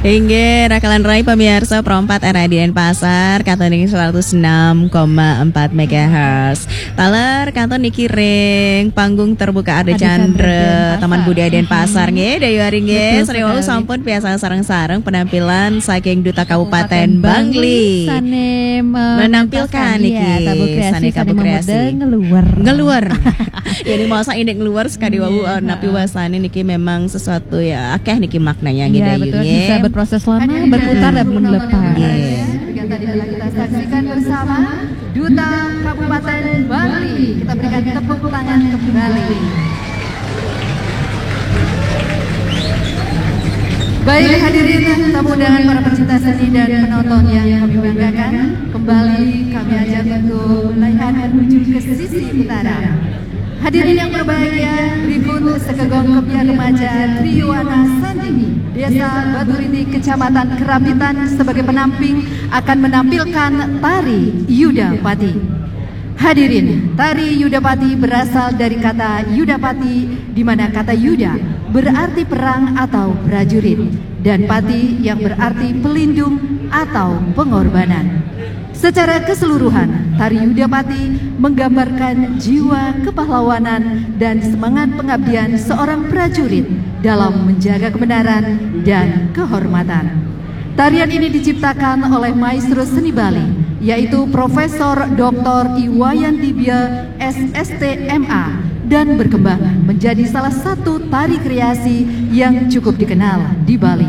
Inggih, rakalan rai pemirsa Pro4 RRI Denpasar kanton ini 106,4 MHz. Taler kanton niki ring panggung terbuka Arda Chandra Taman Budaya Denpasar nggih dayuari nggih sering walu sampun biasa sareng-sareng penampilan saking Duta Kabupaten Bangli. Sane menampilkan niki sane Kabu Kreasi ngeluar. Jadi masa ini ngeluar sekali wawu napi wasane niki memang sesuatu ya akeh niki maknanya nggih betul, bisa berproses lama, berputar dan melepas. Yang tadi telah kita saksikan bersama Duta Kabupaten Bangli. Kita berikan tepuk tangan kembali. Baik hadirin tamu undangan para pecinta seni dan penonton yang kami banggakan, kembali kami ajak untuk melihat menuju ke sisi utara. Hadirin yang berbahagia, berikut sekegong kebiar remaja Triwana Sandi, Desa Baturiti, Kecamatan Kerapitan sebagai penamping akan menampilkan tari Yudapati. Hadirin, tari Yudapati berasal dari kata Yudapati, di mana kata Yuda berarti perang atau prajurit, dan pati yang berarti pelindung atau pengorbanan. Secara keseluruhan, tari Yudapati menggambarkan jiwa kepahlawanan dan semangat pengabdian seorang prajurit dalam menjaga kebenaran dan kehormatan. Tarian ini diciptakan oleh maestro seni Bali, yaitu Profesor Dr. Iwayan Dibia SSTMA, dan berkembang menjadi salah satu tari kreasi yang cukup dikenal di Bali.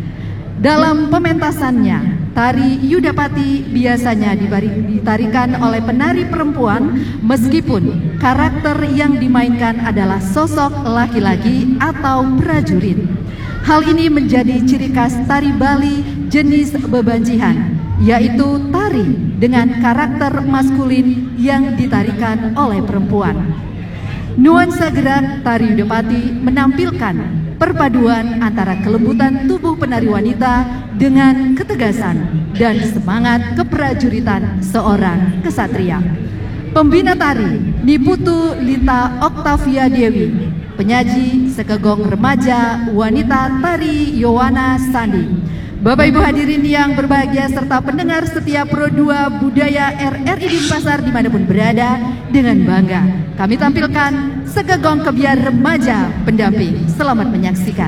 Dalam pementasannya, tari Yudapati biasanya ditarikan oleh penari perempuan meskipun karakter yang dimainkan adalah sosok laki-laki atau prajurit. Hal ini menjadi ciri khas tari Bali jenis bebanjihan, yaitu tari dengan karakter maskulin yang ditarikan oleh perempuan. Nuansa gerak tari Yudapati menampilkan perpaduan antara kelembutan tubuh penari wanita dengan ketegasan dan semangat keprajuritan seorang kesatria. Pembina tari Niputu Lita Oktavia Dewi, penyaji sekegong remaja wanita tari Yowana Sandi. Bapak Ibu hadirin yang berbahagia serta pendengar setia Pro 2 Budaya RRI Denpasar dimanapun berada, dengan bangga kami tampilkan sekegong kebiar remaja pendamping. Selamat menyaksikan.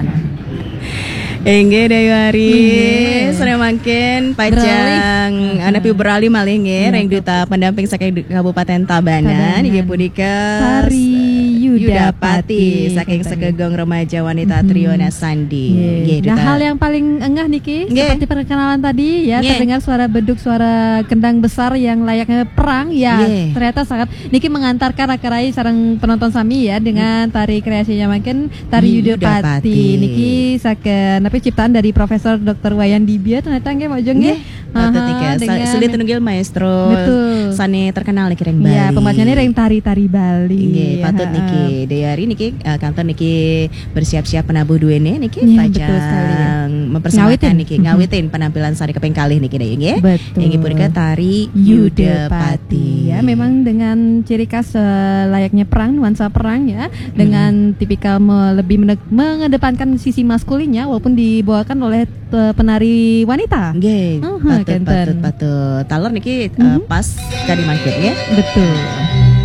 Inggih dayuari sering makin pajang anak beralih malih nggih ring duta pendamping saking Kabupaten Tabanan inggih punika tari Yudapati saking sekegong remaja wanita Triwana Sandi. Nah, hal yang paling engah niki seperti perkenalan tadi ya, terdengar suara beduk, suara kendang besar yang layaknya perang ya. Ternyata sangat niki mengantarkan akarai sareng penonton sami ya dengan tari kreasinya makin tari Yudapati. Niki saken ciptaan dari Profesor Dr. Wayan Dibia ternyata nggih mojong nggih. Sulit tunggil maestro sane terkenal niki ring Bali. Ya, pembacaannya ring tari-tari Bali. Nggih, patut niki dayari niki kantor niki bersiap-siap penabuh duene niki pajang mempersembahkan niki ngawitin penampilan sari keping kalih niki nggih. Niki punika tari Yudapati. Ya, memang dengan ciri khas layaknya perang, nuansa perang ya, dengan tipikal lebih mengedepankan sisi maskulinnya walaupun dibawakan oleh penari wanita. Nggih. Patut. Talor niki pas tadi mangkit ya. Betul.